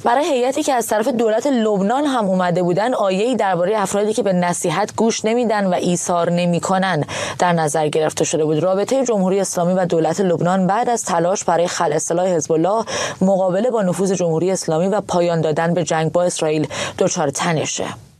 برای هیئتی که از طرف دولت لبنان هم اومده بودن، آیه‌ای درباره افرادی که به نصیحت گوش نمیدن و ایثار نمیکنن در نظر گرفته شده بود. رابطه جمهوری اسلامی و دولت لبنان بعد از تلاش برای خلع سلاح حزب الله مقابله با نفوذ جمهوری اسلامی و پایان دادن به جنگ با اسرائیل دچار تنشه.